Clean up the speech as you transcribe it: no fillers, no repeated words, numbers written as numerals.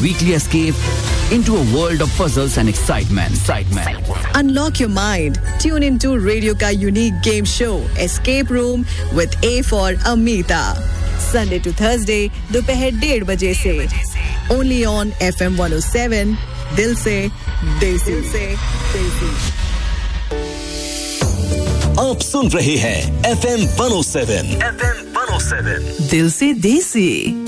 weekly escape into a world of puzzles and excitement. Unlock your mind. Tune into Radio ka unique game show, Escape Room with A for Amita. Sunday to Thursday, दोपहर 1:30 बजे से. Only on FM 107. दिल से देसी. आप सुन रहे हैं FM 107. दिल से देसी.